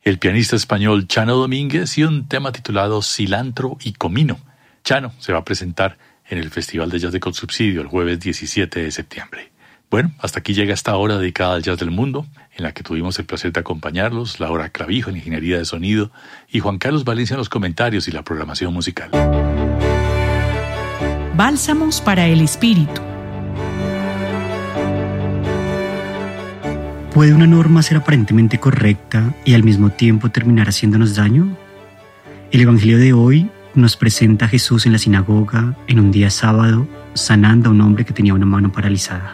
el pianista español Chano Domínguez y un tema titulado Cilantro y Comino. Chano se va a presentar en el Festival de Jazz de Consubsidio el jueves 17 de septiembre. Bueno, hasta aquí llega esta hora dedicada al jazz del mundo, en la que tuvimos el placer de acompañarlos, Laura Clavijo en Ingeniería de Sonido y Juan Carlos Valencia en los comentarios y la programación musical. Bálsamos para el espíritu. ¿Puede una norma ser aparentemente correcta y al mismo tiempo terminar haciéndonos daño? El Evangelio de hoy nos presenta a Jesús en la sinagoga en un día sábado, sanando a un hombre que tenía una mano paralizada.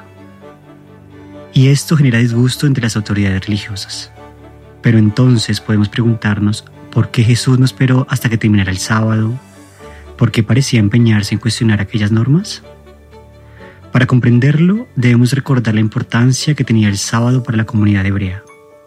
Y esto genera disgusto entre las autoridades religiosas. Pero entonces podemos preguntarnos por qué Jesús no esperó hasta que terminara el sábado, por qué parecía empeñarse en cuestionar aquellas normas. Para comprenderlo, debemos recordar la importancia que tenía el sábado para la comunidad hebrea.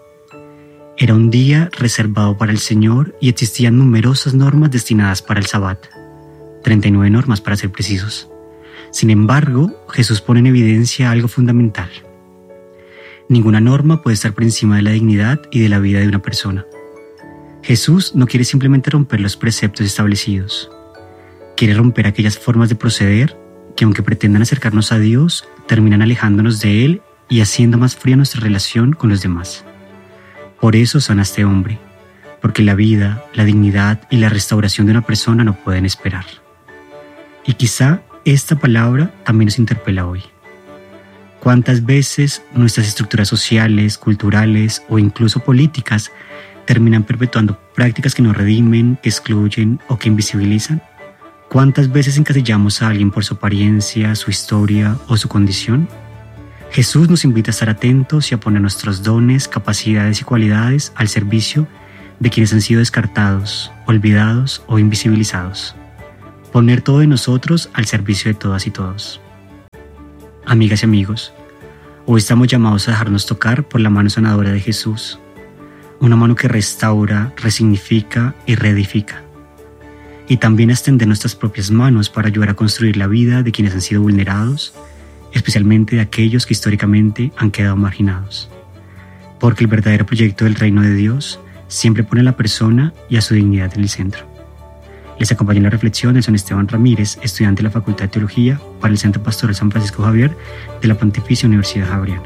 Era un día reservado para el Señor y existían numerosas normas destinadas para el Sabbat, 39 normas para ser precisos. Sin embargo, Jesús pone en evidencia algo fundamental. Ninguna norma puede estar por encima de la dignidad y de la vida de una persona. Jesús no quiere simplemente romper los preceptos establecidos. Quiere romper aquellas formas de proceder que, aunque pretendan acercarnos a Dios, terminan alejándonos de Él y haciendo más fría nuestra relación con los demás. Por eso sana a este hombre, porque la vida, la dignidad y la restauración de una persona no pueden esperar. Y quizá esta palabra también nos interpela hoy. ¿Cuántas veces nuestras estructuras sociales, culturales o incluso políticas terminan perpetuando prácticas que nos redimen, que excluyen o que invisibilizan? ¿Cuántas veces encasillamos a alguien por su apariencia, su historia o su condición? Jesús nos invita a estar atentos y a poner nuestros dones, capacidades y cualidades al servicio de quienes han sido descartados, olvidados o invisibilizados. Poner todo de nosotros al servicio de todas y todos. Amigas y amigos, hoy estamos llamados a dejarnos tocar por la mano sanadora de Jesús, una mano que restaura, resignifica y reedifica, y también a extender nuestras propias manos para ayudar a construir la vida de quienes han sido vulnerados, especialmente de aquellos que históricamente han quedado marginados, porque el verdadero proyecto del reino de Dios siempre pone a la persona y a su dignidad en el centro. Les acompaña en la reflexión Nelson Esteban Ramírez, estudiante de la Facultad de Teología para el Centro Pastoral San Francisco Javier de la Pontificia Universidad Javeriana.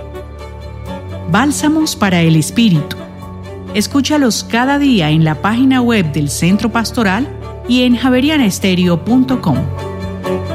Bálsamos para el espíritu. Escúchalos cada día en la página web del Centro Pastoral y en javerianestereo.com.